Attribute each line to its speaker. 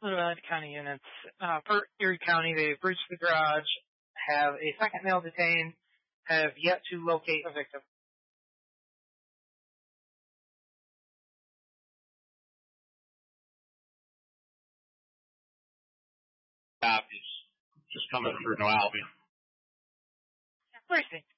Speaker 1: Little County units. Per Erie County, they've breached the garage, have a second male detained, have yet to locate a victim.
Speaker 2: Is just coming through New Albion.
Speaker 1: Precinct